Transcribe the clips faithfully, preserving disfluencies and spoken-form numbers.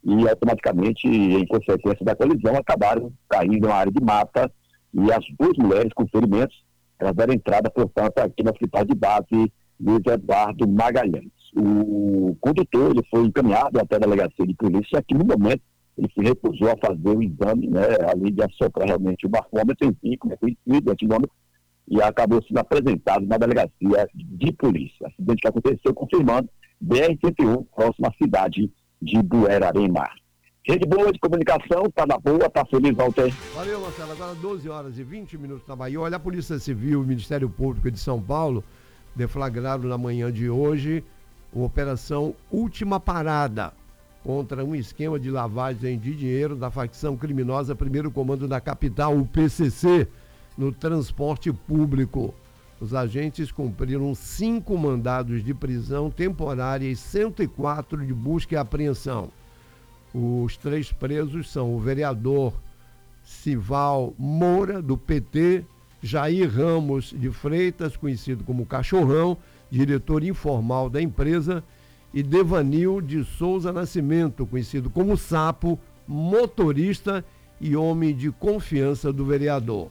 e automaticamente, em consequência da colisão, acabaram caindo na área de mata, e as duas mulheres com ferimentos, elas deram entrada, portanto, aqui no hospital de base Luiz Eduardo Magalhães. O condutor ele foi encaminhado até a delegacia de polícia, e aqui no momento ele se recusou a fazer o exame, né, além de assoprar realmente o bafômetro em pico, né, conhecido, antigômetro, e acabou sendo apresentado na delegacia de polícia. Acidente que aconteceu confirmando B R cento e um, próximo à cidade de Buerarema. Rede boa de comunicação, tá na boa, tá feliz, Walter. Valeu, Marcelo. Agora doze horas e vinte minutos na Bahia. Olha, a Polícia Civil e o Ministério Público de São Paulo deflagraram na manhã de hoje uma operação Última Parada contra um esquema de lavagem de dinheiro da facção criminosa Primeiro Comando da Capital, o P C C, no transporte público. Os agentes cumpriram cinco mandados de prisão temporária e cento e quatro de busca e apreensão. Os três presos são o vereador Sival Moura, do P T, Jair Ramos de Freitas, conhecido como Cachorrão, diretor informal da empresa, e Devanil de Souza Nascimento, conhecido como Sapo, motorista e homem de confiança do vereador.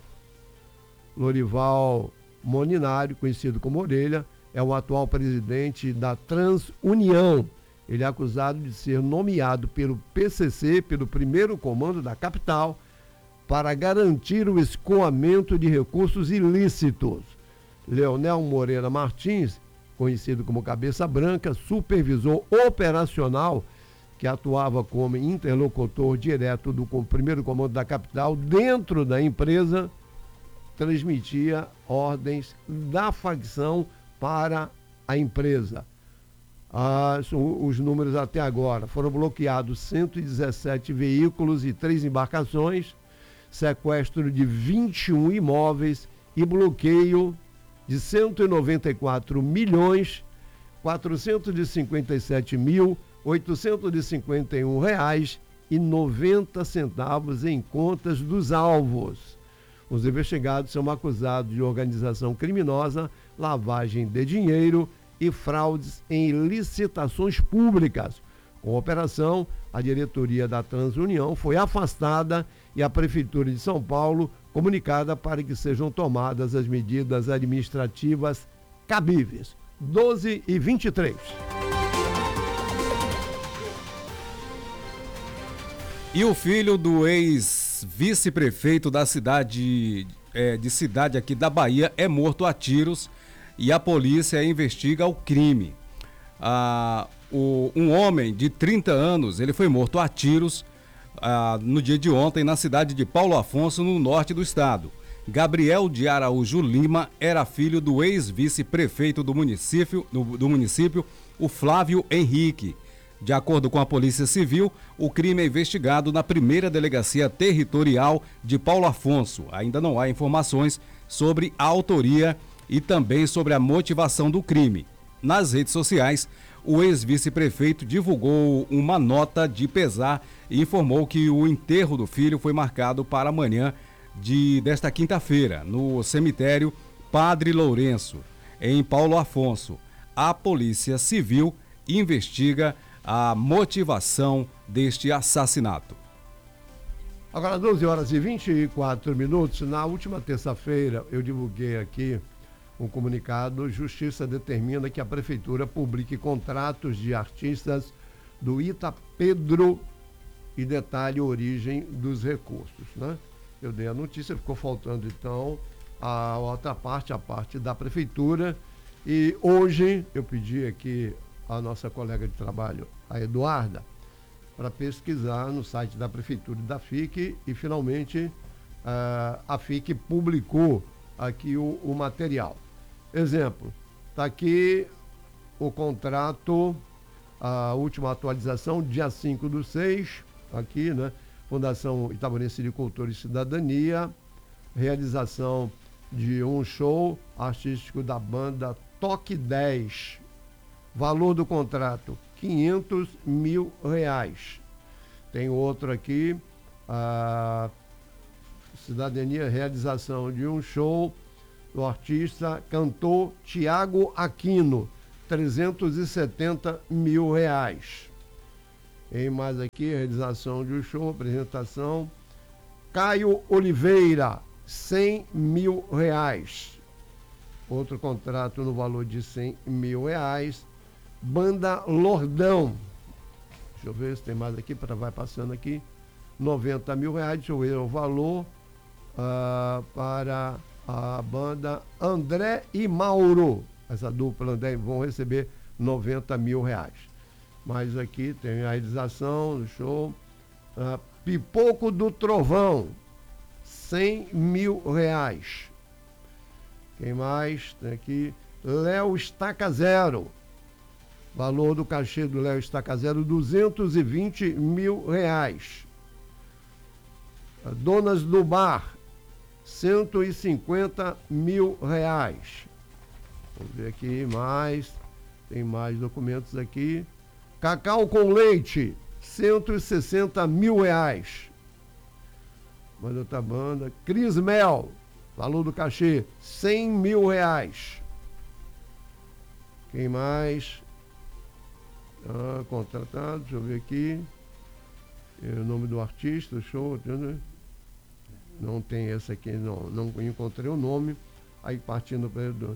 Lorival Moninário, conhecido como Orelha, é o atual presidente da TransUnião. Ele é acusado de ser nomeado pelo P C C, pelo Primeiro Comando da Capital, para garantir o escoamento de recursos ilícitos. Leonel Moreira Martins, conhecido como Cabeça Branca, supervisor operacional, que atuava como interlocutor direto do Primeiro Comando da Capital, dentro da empresa, transmitia ordens da facção para a empresa. As, os números até agora: foram bloqueados cento e dezessete veículos e três embarcações, sequestro de vinte e um imóveis e bloqueio de cento e noventa e quatro milhões quatrocentos e cinquenta e sete mil oitocentos e cinquenta e um reais e noventa centavos em contas dos alvos. Os investigados são acusados de organização criminosa, lavagem de dinheiro e fraudes em licitações públicas. Com a operação, a diretoria da TransUnião foi afastada e a Prefeitura de São Paulo comunicada para que sejam tomadas as medidas administrativas cabíveis. doze e vinte e três. E o filho do ex-vice-prefeito da cidade, é, de cidade aqui da Bahia é morto a tiros e a polícia investiga o crime. Ah, o, um homem de trinta anos, ele foi morto a tiros ah, no dia de ontem na cidade de Paulo Afonso, no norte do estado. Gabriel de Araújo Lima era filho do ex-vice-prefeito do município, do, do município, o Flávio Henrique. De acordo com a Polícia Civil, o crime é investigado na primeira delegacia territorial de Paulo Afonso. Ainda não há informações sobre a autoria e também sobre a motivação do crime. Nas redes sociais, o ex-vice-prefeito divulgou uma nota de pesar e informou que o enterro do filho foi marcado para amanhã de, desta quinta-feira, no cemitério Padre Lourenço, em Paulo Afonso. A Polícia Civil investiga a motivação deste assassinato. Agora, doze horas e vinte e quatro minutos. Na última terça-feira, eu divulguei aqui um comunicado: Justiça determina que a Prefeitura publique contratos de artistas do Itapedro e detalhe a origem dos recursos, né? Eu dei a notícia, ficou faltando então a outra parte, a parte da Prefeitura, e hoje eu pedi aqui a nossa colega de trabalho, a Eduarda, para pesquisar no site da Prefeitura e da F I C, e finalmente uh, a F I C publicou aqui o, o material. Exemplo, está aqui o contrato, a última atualização, dia cinco do seis, aqui, né? Fundação Itabanense de Cultura e Cidadania, realização de um show artístico da banda Toque dez. Valor do contrato, quinhentos mil reais. Tem outro aqui, a Cidadania, realização de um show do artista, cantor Tiago Aquino, trezentos e setenta mil reais. Tem mais aqui, realização de um show, apresentação. Caio Oliveira, cem mil reais. Outro contrato no valor de cem mil reais. Banda Lordão. Deixa eu ver se tem mais aqui, para vai passando aqui. noventa mil reais, deixa eu ver o valor uh, para a banda André e Mauro. Essa dupla André vão receber noventa mil reais. Mas aqui tem a realização do show. Uh, Pipoco do Trovão, cem mil reais. Quem mais? Tem aqui Léo Estaca Zero. Valor do cachê do Léo Estaca Zero, duzentos e vinte mil reais. Donas do Bar, cento e cinquenta mil reais. Vamos ver aqui mais. Tem mais documentos aqui. Cacau com Leite, cento e sessenta mil reais. Mais outra banda. Cris Mel, valor do cachê, cem mil reais. Quem mais? Ah, contratado, deixa eu ver aqui. É o nome do artista, show. Não tem esse aqui, não, não encontrei o nome. Aí partindo para do,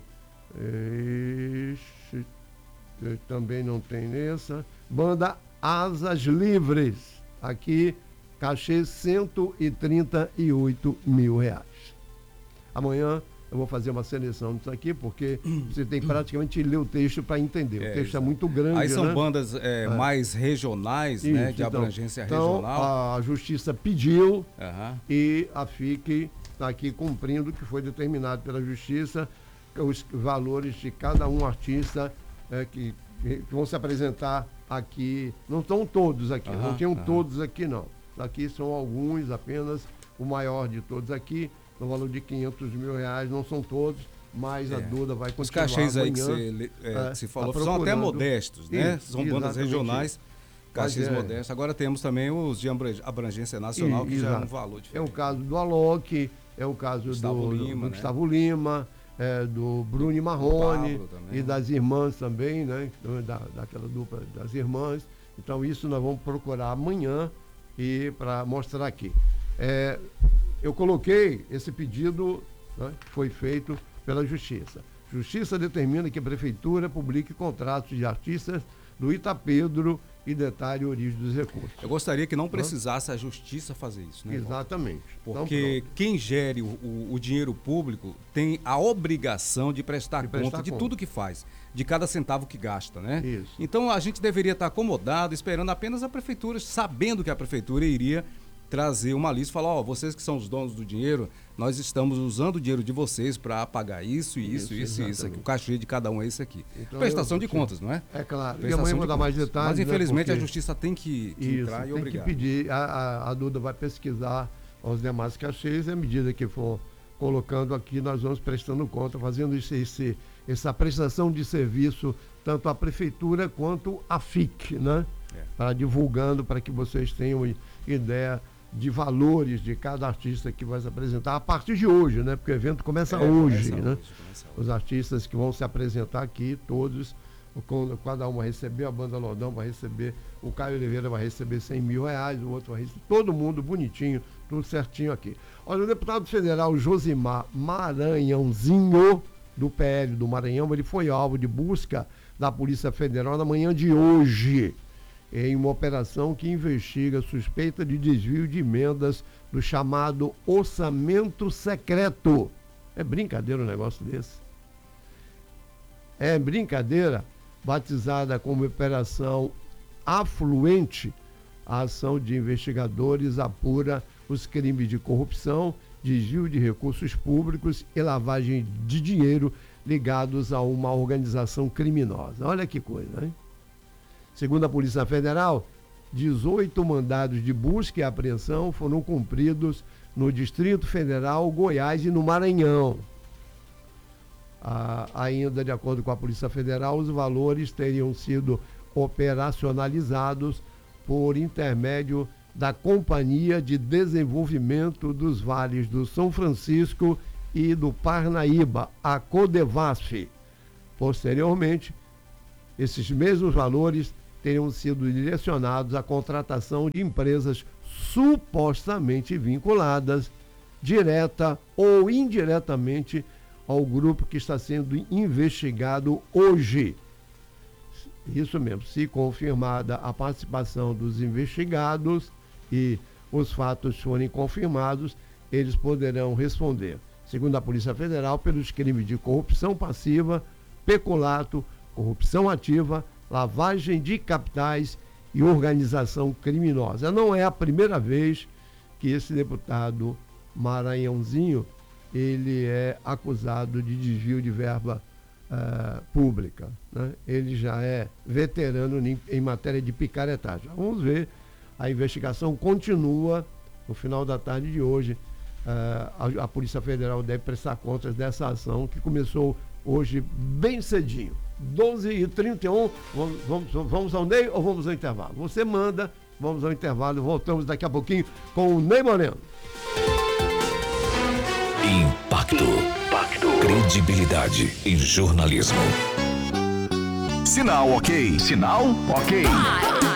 este, também não tem nessa. Banda Asas Livres, aqui cachê cento e trinta e oito mil reais. Amanhã eu vou fazer uma seleção disso aqui, porque você tem praticamente que ler o texto para entender. É, o texto exato. é muito grande. Aí são né? bandas é, é. mais regionais, Isso, né, de então, abrangência então, regional. A Justiça pediu uhum. e a F I C está aqui cumprindo o que foi determinado pela Justiça, os valores de cada um artista é, que, que vão se apresentar aqui. Não estão todos aqui, uhum, não tinham uhum. todos aqui não. Aqui são alguns apenas, o maior de todos aqui, no valor de quinhentos mil reais, não são todos, mas é. a Duda vai continuar. Os cachês aí amanhã, que você, é, é, que você falou tá são até modestos, né? Isso, são bandas regionais, cachês é. modestos. Agora temos também os de abrangência nacional, e, que exato. já é um valor diferente. É o caso do Alok, é o caso Gustavo do, Lima, do né? Gustavo Lima, é, do Bruno Marrone e das irmãs também, né? Da, daquela dupla das irmãs. Então isso nós vamos procurar amanhã e para mostrar aqui. É, eu coloquei esse pedido, né, que foi feito pela Justiça. Justiça determina que a Prefeitura publique contratos de artistas do Itapedro e detalhe a origem dos recursos. Eu gostaria que não precisasse a Justiça fazer isso, né? Exatamente. Porque então, quem gere o, o, o dinheiro público tem a obrigação de prestar, de prestar conta de conta. tudo que faz, de cada centavo que gasta, né? Isso. Então a gente deveria estar acomodado, esperando apenas a Prefeitura, sabendo que a Prefeitura iria trazer uma lista e falar, ó, oh, vocês que são os donos do dinheiro, nós estamos usando o dinheiro de vocês para pagar isso, isso, isso e isso aqui. O cachê de cada um é esse aqui. Então, Prestação eu, de contas, não é? É claro. Prestação e amanhã vou dar mais detalhes. Mas infelizmente, né, a Justiça tem que, que isso, entrar e tem obrigar. Tem que pedir, a, a, a Duda vai pesquisar os demais cachês e à medida que for colocando aqui, nós vamos prestando conta, fazendo esse, esse, essa prestação de serviço, tanto à Prefeitura quanto à F I C, né? É. Para divulgando, para que vocês tenham ideia de valores de cada artista que vai se apresentar a partir de hoje, né? Porque o evento começa é, hoje, começa né? Hoje, começa hoje. Os artistas que vão se apresentar aqui, todos, cada um vai receber, a banda Lordão vai receber, o Caio Oliveira vai receber cem mil reais, o outro vai receber, todo mundo bonitinho, tudo certinho aqui. Olha, o deputado federal Josimar Maranhãozinho, do P L do Maranhão, ele foi alvo de busca da Polícia Federal na manhã de hoje, em uma operação que investiga suspeita de desvio de emendas do chamado orçamento secreto. É brincadeira um negócio desse. É brincadeira, batizada como Operação Afluente, a ação de investigadores apura os crimes de corrupção, desvio de recursos públicos e lavagem de dinheiro ligados a uma organização criminosa. Olha que coisa, hein? Segundo a Polícia Federal, dezoito mandados de busca e apreensão foram cumpridos no Distrito Federal, Goiás e no Maranhão. Ah, ainda, de acordo com a Polícia Federal, os valores teriam sido operacionalizados por intermédio da Companhia de Desenvolvimento dos Vales do São Francisco e do Parnaíba, a Codevasf. Posteriormente, esses mesmos valores teriam sido direcionados à contratação de empresas supostamente vinculadas, direta ou indiretamente, ao grupo que está sendo investigado hoje. Isso mesmo, se confirmada a participação dos investigados e os fatos forem confirmados, eles poderão responder, segundo a Polícia Federal, pelos crimes de corrupção passiva, peculato, corrupção ativa, lavagem de capitais e organização criminosa. Não é a primeira vez que esse deputado Maranhãozinho ele é acusado de desvio de verba uh, pública, né? Ele já é veterano em, em matéria de picaretagem. Vamos ver, a investigação continua. No final da tarde de hoje, uh, a, a Polícia Federal deve prestar contas dessa ação que começou hoje bem cedinho. doze e trinta e um, vamos, vamos, vamos ao Ney ou vamos ao intervalo? Você manda, vamos ao intervalo, voltamos daqui a pouquinho com o Ney Moreno. Impacto. Impacto. Credibilidade em jornalismo. Sinal ok. Sinal ok.